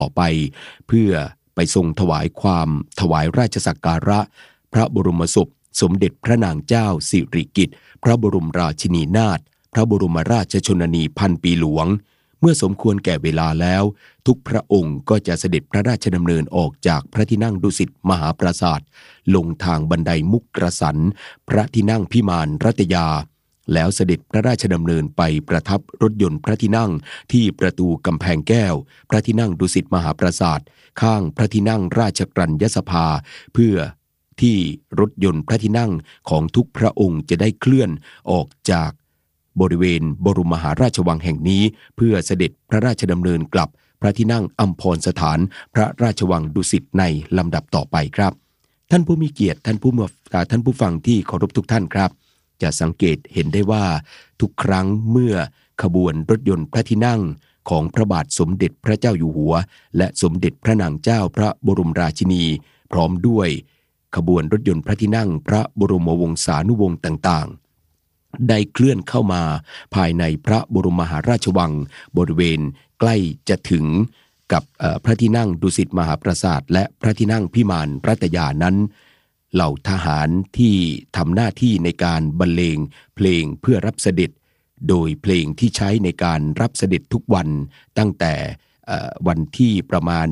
ต่อไปเพื่อไปทรงถวายราชสักการะพระบรมศพสมเด็จพระนางเจ้าสิริกิติ์พระบรมราชินีนาถพระบรมราชชนนีพันปีหลวงเมื่อสมควรแก่เวลาแล้วทุกพระองค์ก็จะเสด็จพระราชดำเนินออกจากพระที่นั่งดุสิตมหาปราสาทลงทางบันไดมุกกสันพระที่นั่งพิมานรัตยาแล้วเสด็จพระราชดำเนินไปประทับรถยนต์พระที่นั่งที่ประตูกำแพงแก้วพระที่นั่งดุสิตมหาปราสาทข้างพระที่นั่งราชกรัญญสภาเพื่อที่รถยนต์พระที่นั่งของทุกพระองค์จะได้เคลื่อนออกจากบริเวณบรมมหาราชวังแห่งนี้เพื่อเสด็จพระราชดำเนินกลับพระที่นั่งอัมพรสถานพระราชวังดุสิตในลำดับต่อไปครับท่านผู้มีเกียรติท่านผู้ฟังที่เคารพทุกท่านครับจะสังเกตเห็นได้ว่าทุกครั้งเมื่อขบวนรถยนต์พระที่นั่งของพระบาทสมเด็จพระเจ้าอยู่หัวและสมเด็จพระนางเจ้าพระบรมราชินีพร้อมด้วยขบวนรถยนต์พระที่นั่งพระบรมวงศานุวงศ์ต่างๆได้เคลื่อนเข้ามาภายในพระบรมมหาราชวังบริเวณใกล้จะถึงกับพระที่นั่งดุสิตมหาปราสาทและพระที่นั่งพิมานรัตยานั้นเหล่าทหารที่ทำหน้าที่ในการบรรเลงเพลงเพื่อรับเสด็จโดยเพลงที่ใช้ในการรับเสด็จทุกวันตั้งแต่วันที่ประมาณ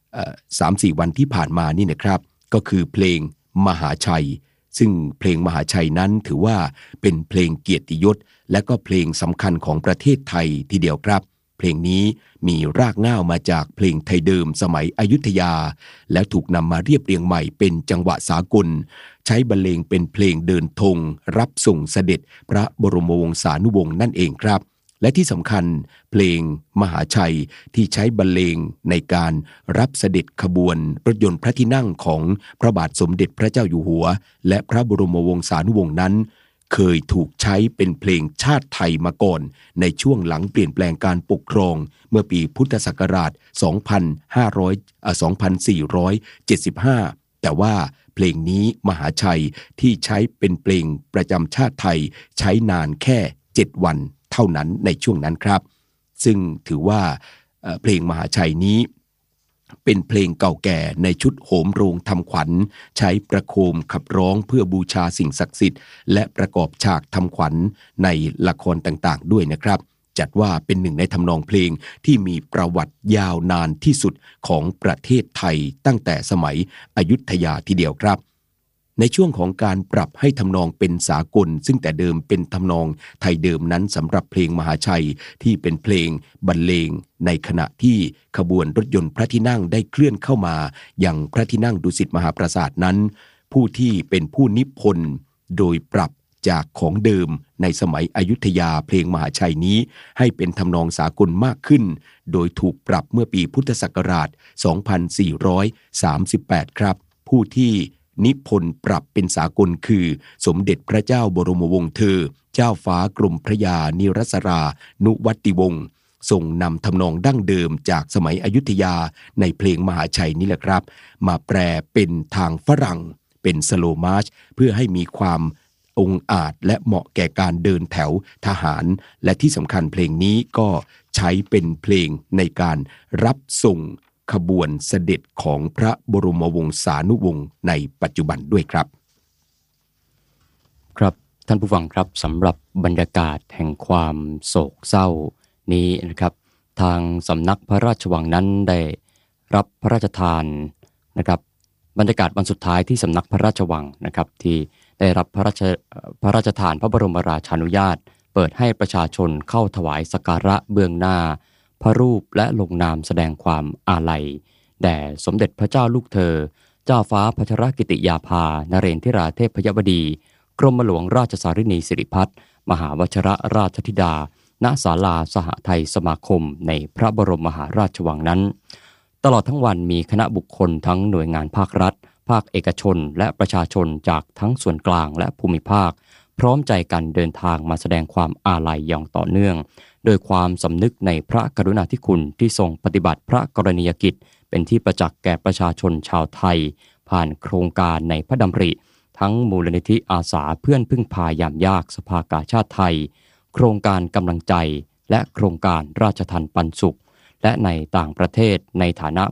3-4 วันที่ผ่านมานี่นะครับก็คือเพลงมหาชัยซึ่งเพลงมหาชัยนั้นถือว่าเป็นเพลงเกียรติยศและก็เพลงสำคัญของประเทศไทยทีเดียวครับเพลงนี้มีรากเหง้ามาจากเพลงไทยเดิมสมัยอยุธยาและถูกนำมาเรียบเรียงใหม่เป็นจังหวะสากลใช้บรรเลงเป็นเพลงเดินธงรับส่งเสด็จพระบรมวงศานุวงศ์นั่นเองครับและที่สำคัญเพลงมหาชัยที่ใช้บรรเลงในการรับเสด็จขบวนรถยนต์พระที่นั่งของพระบาทสมเด็จพระเจ้าอยู่หัวและพระบรมวงศานุวงศ์นั้นเคยถูกใช้เป็นเพลงชาติไทยมาก่อนในช่วงหลังเปลี่ยนแปลงการปกครองเมื่อปีพุทธศักราช 2475 แต่ว่าเพลงนี้มหาชัยที่ใช้เป็นเพลงประจำชาติไทยใช้นานแค่7 วันเท่านั้นในช่วงนั้นครับซึ่งถือว่าเพลงมหาชัยนี้เป็นเพลงเก่าแก่ในชุดโหมโรงทำขวัญใช้ประโคมขับร้องเพื่อบูชาสิ่งศักดิ์สิทธิ์และประกอบฉากทำขวัญในละครต่างๆด้วยนะครับจัดว่าเป็นหนึ่งในทำนองเพลงที่มีประวัติยาวนานที่สุดของประเทศไทยตั้งแต่สมัยอยุธยาทีเดียวครับในช่วงของการปรับให้ทำนองเป็นสากลซึ่งแต่เดิมเป็นทำนองไทยเดิมนั้นสำหรับเพลงมหาชัยที่เป็นเพลงบรรเลงในขณะที่ขบวนรถยนต์พระที่นั่งได้เคลื่อนเข้ามาอย่างพระที่นั่งดุสิตมหาปราสาทนั้นผู้ที่เป็นผู้นิพนธ์โดยปรับจากของเดิมในสมัยอยุธยาเพลงมหาชัยนี้ให้เป็นทำนองสากลมากขึ้นโดยถูกปรับเมื่อปีพุทธศักราช 2438 ครับผู้ที่นิพนธ์ปรับเป็นสากลคือสมเด็จพระเจ้าบรมวงศ์เธอเจ้าฟ้ากรมพระยานิรัสรานุวัติวงศ์ทรงนำทำนองดั้งเดิมจากสมัยอยุธยาในเพลงมหาชัยนี่แหละครับมาแปลเป็นทางฝรั่งเป็นสโลมาร์ชเพื่อให้มีความองอาจและเหมาะแก่การเดินแถวทหารและที่สำคัญเพลงนี้ก็ใช้เป็นเพลงในการรับส่งขบวนเสด็จของพระบรมวงศานุวงศ์ในปัจจุบันด้วยครับครับท่านผู้ฟังครับสำหรับบรรยากาศแห่งความโศกเศร้านี้นะครับทางสำนักพระราชวังนั้นได้รับพระราชทานนะครับบรรยากาศวันสุดท้ายที่สำนักพระราชวังนะครับที่ได้รับพระราชทานพระบรมราชานุญาตเปิดให้ประชาชนเข้าถวายสักการะเบื้องหน้าพระรูปและลงนามแสดงความอาลัยแด่สมเด็จพระเจ้าลูกเธอเจ้าฟ้าพัชรกิติยาภานเรนทิราเทพยวดีกรมหลวงราชสารินีสิริพัฒน์มหาวชิรราชธิดาณศาลาสหไทยสมาคมในพระบรมมหาราชวังนั้นตลอดทั้งวันมีคณะบุคคลทั้งหน่วยงานภาครัฐภาคเอกชนและประชาชนจากทั้งส่วนกลางและภูมิภาคพร้อมใจกันเดินทางมาแสดงความอาลัยอย่างต่อเนื่องโดยความสำนึกในพระกรุณาธิคุณที่ทรงปฏิบัติพระกรณียกิจเป็นที่ประจักษ์แก่ประชาชนชาวไทยผ่านโครงการในพระดำริทั้งมูลนิธิอาสาเพื่อนพึ่งพายามยากสภากาชาดไทยโครงการกำลังใจและโครงการราชทัณฑ์ปันสุขและในต่างประเทศในฐานะ